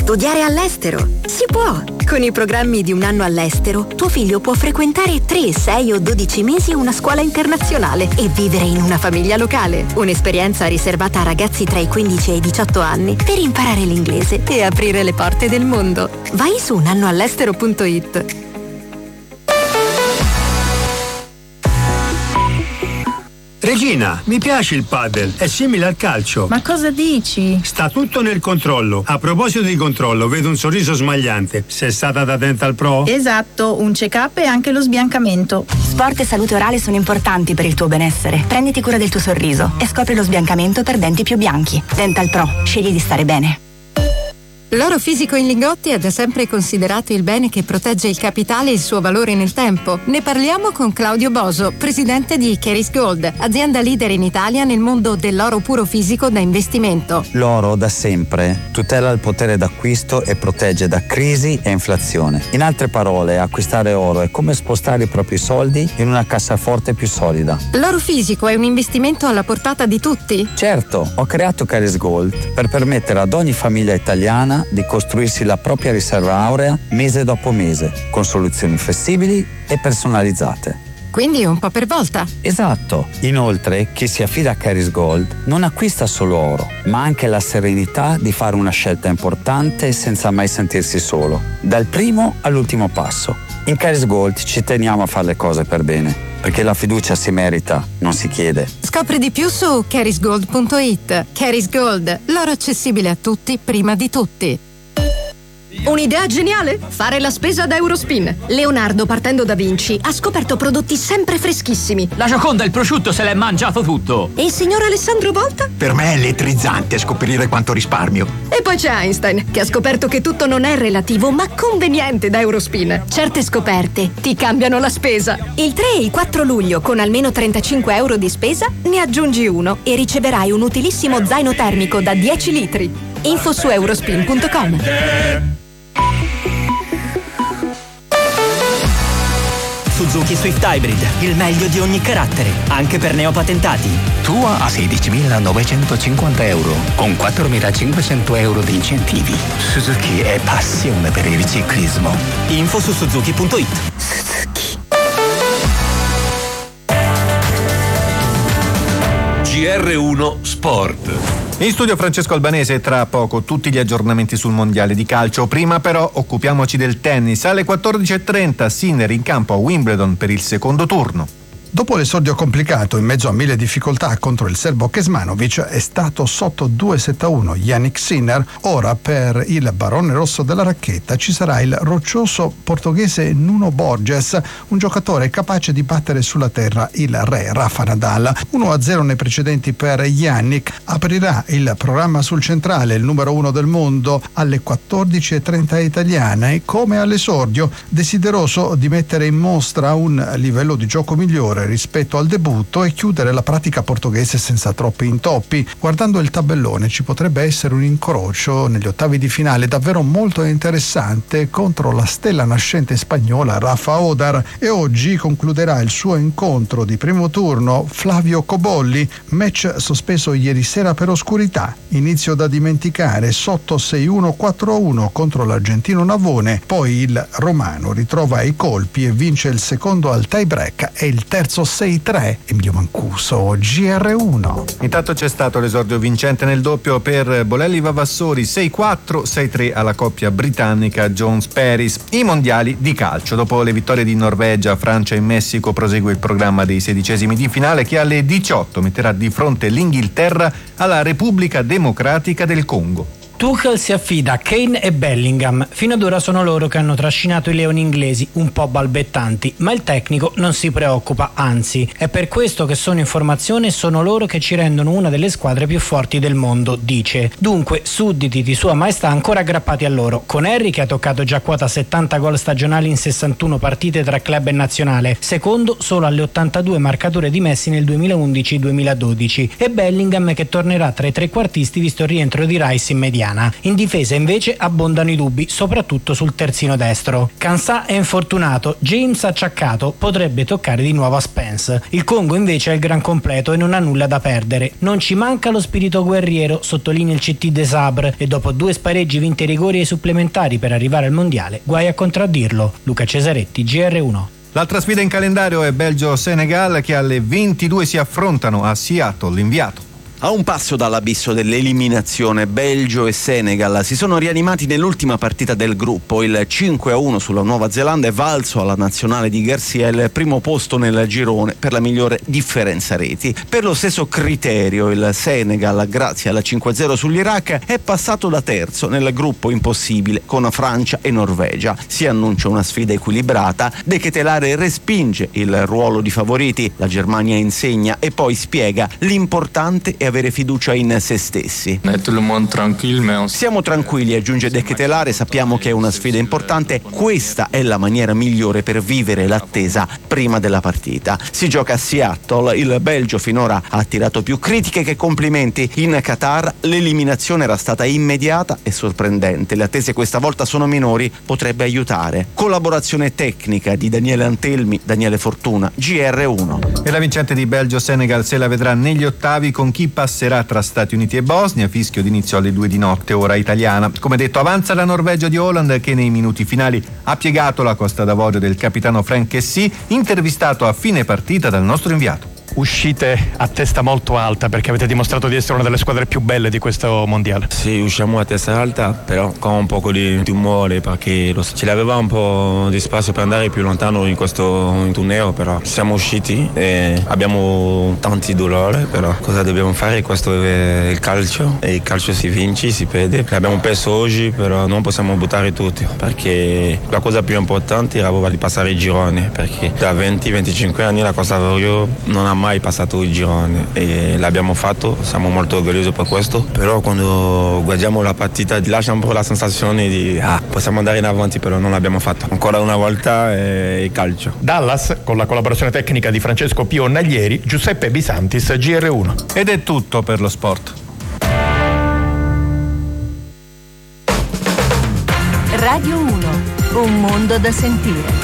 Studiare all'estero? Si può! Con i programmi di un anno all'estero, tuo figlio può frequentare 3, 6 o 12 mesi una scuola internazionale e vivere in una famiglia locale. Un'esperienza riservata a ragazzi tra i 15 e i 18 anni per imparare l'inglese e aprire le porte del mondo. Vai su unannoall'estero.it. Regina, mi piace il padel, è simile al calcio. Ma cosa dici? Sta tutto nel controllo. A proposito di controllo, vedo un sorriso smagliante. Sei stata da Dental Pro? Esatto, un check-up e anche lo sbiancamento. Sport e salute orale sono importanti per il tuo benessere. Prenditi cura del tuo sorriso e scopri lo sbiancamento per denti più bianchi. Dental Pro, scegli di stare bene. L'oro fisico in lingotti è da sempre considerato il bene che protegge il capitale e il suo valore nel tempo. Ne parliamo con Claudio Boso, presidente di Keris Gold, azienda leader in Italia nel mondo dell'oro puro fisico da investimento. L'oro da sempre tutela il potere d'acquisto e protegge da crisi e inflazione. In altre parole, acquistare oro è come spostare i propri soldi in una cassaforte più solida. L'oro fisico è un investimento alla portata di tutti? Certo, ho creato Keris Gold per permettere ad ogni famiglia italiana di costruirsi la propria riserva aurea mese dopo mese, con soluzioni flessibili e personalizzate. Quindi un po' per volta. Esatto. Inoltre, chi si affida a Keris Gold non acquista solo oro, ma anche la serenità di fare una scelta importante senza mai sentirsi solo, dal primo all'ultimo passo. In Keris Gold ci teniamo a fare le cose per bene, perché la fiducia si merita, non si chiede. Scopri di più su kerisgold.it. Keris Gold, l'oro accessibile a tutti prima di tutti. Un'idea geniale? Fare la spesa da Eurospin. Leonardo, partendo da Vinci, ha scoperto prodotti sempre freschissimi. La Gioconda, il prosciutto, se l'è mangiato tutto. E il signor Alessandro Volta? Per me è elettrizzante scoprire quanto risparmio. E poi c'è Einstein, che ha scoperto che tutto non è relativo, ma conveniente da Eurospin. Certe scoperte ti cambiano la spesa. Il 3 e il 4 luglio, con almeno 35 euro di spesa, ne aggiungi uno e riceverai un utilissimo zaino termico da 10 litri. Info su eurospin.com. Suzuki Swift Hybrid, il meglio di ogni carattere, anche per neopatentati. Tua a 16.950 euro, con 4.500 euro di incentivi. Suzuki è passione per il ciclismo. Info su suzuki.it. GR1 Sport. In studio Francesco Albanese, tra poco tutti gli aggiornamenti sul mondiale di calcio. Prima però occupiamoci del tennis. Alle 14.30 Sinner in campo a Wimbledon per il secondo turno. Dopo l'esordio complicato in mezzo a mille difficoltà contro il serbo Kecmanovic, è stato sotto 2-7-1 Jannik Sinner. Ora per il barone rosso della racchetta ci sarà il roccioso portoghese Nuno Borges, un giocatore capace di battere sulla terra il re Rafa Nadal. 1-0 nei precedenti per Jannik. Aprirà il programma sul centrale, il numero 1 del mondo, alle 14.30 italiane, e come all'esordio desideroso di mettere in mostra un livello di gioco migliore rispetto al debutto e chiudere la pratica portoghese senza troppi intoppi. Guardando il tabellone ci potrebbe essere un incrocio negli ottavi di finale davvero molto interessante contro la stella nascente spagnola Rafa Odar, e oggi concluderà il suo incontro di primo turno Flavio Cobolli, match sospeso ieri sera per oscurità, inizio da dimenticare, sotto 6-1-4-1 contro l'argentino Navone, poi il romano ritrova i colpi e vince il secondo al tie break e il terzo 6-3. Emilio Mancuso, GR1. Intanto c'è stato l'esordio vincente nel doppio per Bolelli Vavassori, 6-4, 6-3 alla coppia britannica Jones-Paris. I mondiali di calcio. Dopo le vittorie di Norvegia, Francia e Messico prosegue il programma dei 16esimi di finale, che alle 18 metterà di fronte l'Inghilterra alla Repubblica Democratica del Congo. Tuchel si affida a Kane e Bellingham. Fino ad ora sono loro che hanno trascinato i leoni inglesi, un po' balbettanti, ma il tecnico non si preoccupa, anzi. È per questo che sono in formazione e sono loro che ci rendono una delle squadre più forti del mondo, dice. Dunque, sudditi di Sua Maestà ancora aggrappati a loro, con Harry che ha toccato già quota 70 gol stagionali in 61 partite tra club e nazionale, secondo solo alle 82 marcature di Messi nel 2011-2012, e Bellingham che tornerà tra i trequartisti visto il rientro di Rice immediato. italiana. In difesa invece abbondano i dubbi, soprattutto sul terzino destro. Kansà è infortunato, James acciaccato, potrebbe toccare di nuovo a Spence. Il Congo invece è il gran completo e non ha nulla da perdere. Non ci manca lo spirito guerriero, sottolinea il CT de Sabre, e dopo 2 spareggi vinti ai rigori e ai supplementari per arrivare al mondiale, guai a contraddirlo. Luca Cesaretti, GR1. L'altra sfida in calendario è Belgio-Senegal, che alle 22 si affrontano a Seattle, l'inviato. A un passo dall'abisso dell'eliminazione, Belgio e Senegal si sono rianimati nell'ultima partita del gruppo. Il 5-1 sulla Nuova Zelanda è valso alla nazionale di Garcia il primo posto nel girone per la migliore differenza reti. Per lo stesso criterio il Senegal, grazie al 5-0 sull'Iraq, è passato da terzo nel gruppo impossibile con Francia e Norvegia. Si annuncia una sfida equilibrata. De Ketelaere respinge il ruolo di favoriti, la Germania insegna e poi spiega l'importante è avere fiducia in se stessi. Siamo tranquilli, aggiunge De Ketelaere, sappiamo che è una sfida importante, questa è la maniera migliore per vivere l'attesa prima della partita. Si gioca a Seattle, il Belgio finora ha attirato più critiche che complimenti. In Qatar l'eliminazione era stata immediata e sorprendente, le attese questa volta sono minori, potrebbe aiutare. Collaborazione tecnica di Daniele Antelmi, Daniele Fortuna, GR1. E la vincente di Belgio-Senegal se la vedrà negli ottavi con chi passerà tra Stati Uniti e Bosnia, fischio d'inizio alle 2 di notte, ora italiana. Come detto, avanza la Norvegia di Haaland, che nei minuti finali ha piegato la Costa d'Avorio del capitano Frank Kessie, intervistato a fine partita dal nostro inviato. Uscite a testa molto alta perché avete dimostrato di essere una delle squadre più belle di questo mondiale. Sì, usciamo a testa alta, però con un po' di umore, perché ce l'aveva un po' di spazio per andare più lontano in questo torneo, però siamo usciti e abbiamo tanti dolori, però cosa dobbiamo fare? Questo è il calcio, e il calcio si vince, si perde. L'abbiamo perso oggi, però non possiamo buttare tutto, perché la cosa più importante era di passare il girone, perché da 20-25 anni la Costa d'Avorio non ha mai passato il girone e l'abbiamo fatto, siamo molto orgogliosi per questo, però quando guardiamo la partita lascia un po' la sensazione di possiamo andare in avanti, però non l'abbiamo fatto. Ancora una volta è il calcio. Dallas, con la collaborazione tecnica di Francesco Pio Naglieri, Giuseppe Bisantis, GR1. Ed è tutto per lo sport. Radio 1, un mondo da sentire.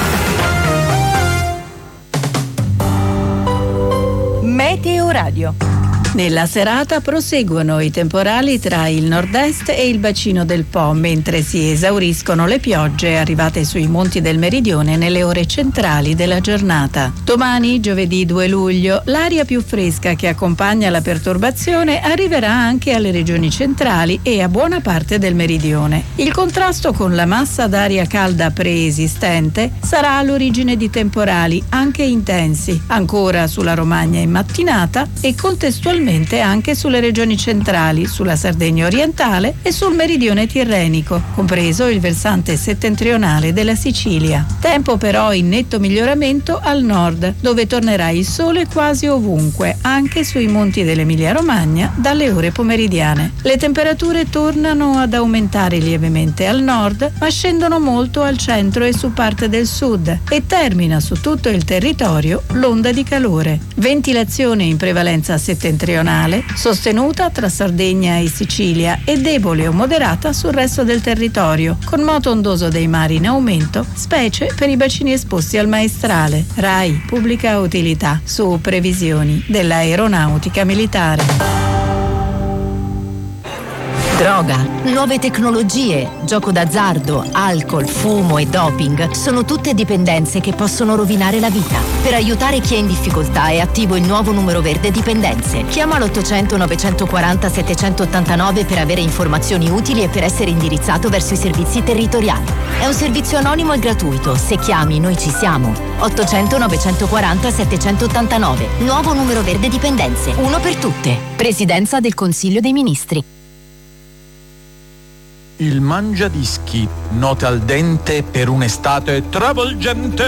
Meteo Radio. Nella serata proseguono i temporali tra il nord-est e il bacino del Po, mentre si esauriscono le piogge arrivate sui monti del meridione nelle ore centrali della giornata. Domani, giovedì 2 luglio, l'aria più fresca che accompagna la perturbazione arriverà anche alle regioni centrali e a buona parte del meridione. Il contrasto con la massa d'aria calda preesistente sarà all'origine di temporali anche intensi, ancora sulla Romagna in mattinata e contestualmente anche sulle regioni centrali, sulla Sardegna orientale e sul meridione tirrenico, compreso il versante settentrionale della Sicilia. Tempo però in netto miglioramento al nord, dove tornerà il sole quasi ovunque, anche sui monti dell'Emilia-Romagna dalle ore pomeridiane. Le temperature tornano ad aumentare lievemente al nord, ma scendono molto al centro e su parte del sud, e termina su tutto il territorio l'onda di calore. Ventilazione in prevalenza settentrionale, sostenuta tra Sardegna e Sicilia e debole o moderata sul resto del territorio, con moto ondoso dei mari in aumento, specie per i bacini esposti al maestrale. RAI Pubblica Utilità, su previsioni dell'aeronautica militare. Droga, nuove tecnologie, gioco d'azzardo, alcol, fumo e doping sono tutte dipendenze che possono rovinare la vita. Per aiutare chi è in difficoltà è attivo il nuovo numero verde dipendenze. Chiama l'800 940 789 per avere informazioni utili e per essere indirizzato verso i servizi territoriali. È un servizio anonimo e gratuito. Se chiami, noi ci siamo. 800 940 789. Nuovo numero verde dipendenze. Uno per tutte. Presidenza del Consiglio dei Ministri. Il mangiadischi, note al dente per un'estate travolgente.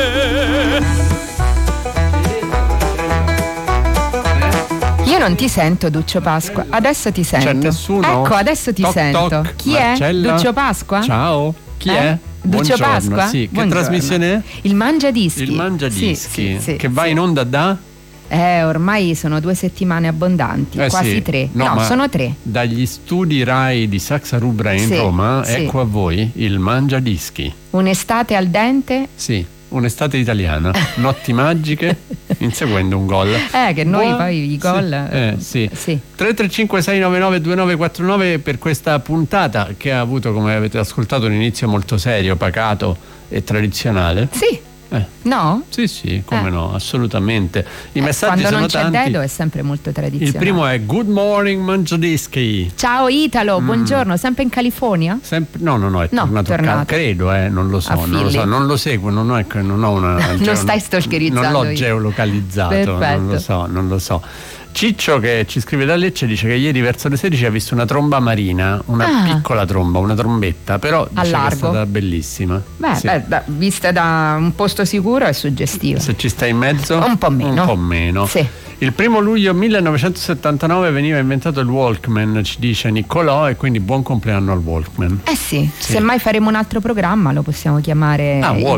Io non ti sento, Duccio Pasqua. Adesso ti sento. C'è nessuno? Ecco, adesso ti sento. Toc. Chi Marcella? è? Duccio Pasqua? Ciao. Chi è? Duccio Buongiorno. Pasqua? Sì, che Buongiorno. trasmissione è? Il mangiadischi. Il mangiadischi. Sì, che va in onda da? Ormai sono 2 settimane abbondanti, quasi sì. 3. No, sono 3. Dagli studi RAI di Saxa Rubra in Roma, ecco a voi il Mangiadischi. Un'estate al dente? Sì, un'estate italiana, notti magiche, inseguendo un gol. Che noi poi i gol. Sì. 335 699 2949 per questa puntata che ha avuto, come avete ascoltato, un inizio molto serio, pacato e tradizionale. Sì. No? Sì, come no, assolutamente. I messaggi quando sono non c'è tanti. Dedo è sempre molto tradizionale. Il primo è Good morning Mangiadischi. Ciao Italo, buongiorno, sempre in California? No, è tornato. Credo, non lo so, non lo seguo, non ho una. Non stai stalkerizzando. Non l'ho geolocalizzato. Perfetto. Non lo so. Ciccio, che ci scrive da Lecce, dice che ieri verso le 16 ha visto una tromba marina, una piccola tromba, una trombetta, però dice che è stata bellissima. Vista da un posto sicuro è suggestiva. Se ci stai in mezzo? Un po' meno. Sì. Il 1 luglio 1979 veniva inventato il Walkman, ci dice Niccolò, e quindi buon compleanno al Walkman. Sì. Se mai faremo un altro programma lo possiamo chiamare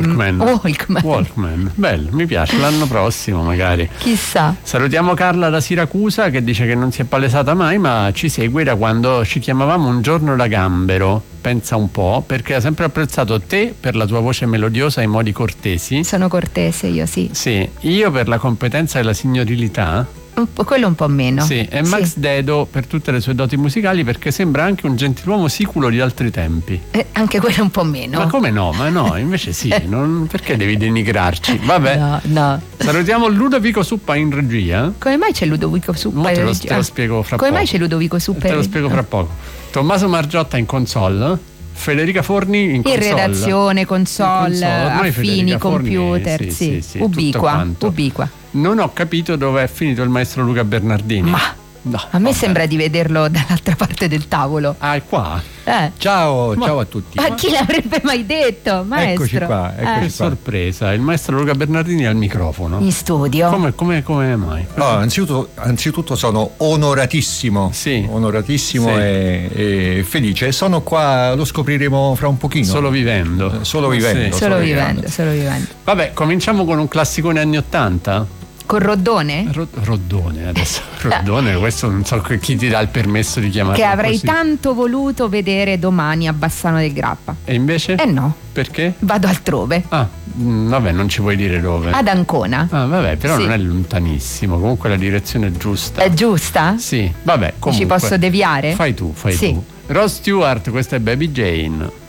Walkman. Bello, mi piace, l'anno prossimo magari. Chissà. Salutiamo Carla da Siracusa, che dice che non si è palesata mai, ma ci segue da quando ci chiamavamo Un giorno da Gambero. Pensa un po', perché ha sempre apprezzato te per la tua voce melodiosa e i modi cortesi. Sono cortese io, sì. Sì, io per la competenza e la signorilità. Quello un po' meno. Sì, e Max Dedo per tutte le sue doti musicali, perché sembra anche un gentiluomo siculo di altri tempi. Anche quello un po' meno. Ma come no? Ma no, invece sì, perché devi denigrarci? Vabbè. No. Salutiamo Ludovico Suppa in regia. Come mai c'è Ludovico Suppa in regia? Te lo spiego fra poco. Come mai c'è Ludovico Suppa in regia? Te lo spiego fra poco. Tommaso Margiotta in console, Federica Forni in console. In redazione, console, affini, computer, sì. Ubiqua. Non ho capito dove è finito il maestro Luca Bernardini. A me sembra di vederlo dall'altra parte del tavolo. È qua? Ciao a tutti. Ma chi l'avrebbe mai detto, maestro? Eccoci qua. Che sorpresa, il maestro Luca Bernardini al microfono. In studio. Come mai? Anzitutto sono onoratissimo. Sì. Onoratissimo e felice. Sono qua, lo scopriremo fra un pochino. Solo vivendo. Solo vivendo. Vabbè, cominciamo con un classicone anni 80. Con Roddone? Roddone adesso. Roddone, questo non so chi ti dà il permesso di chiamarlo. Che avrei così. Tanto voluto vedere domani a Bassano del Grappa. E invece? No. Perché? Vado altrove. Vabbè, non ci puoi dire dove. Ad Ancona. Vabbè, però non è lontanissimo. Comunque la direzione è giusta. È giusta? Sì, vabbè, comunque. Ci posso deviare? Fai tu. Rod Stewart, questa è Baby Jane.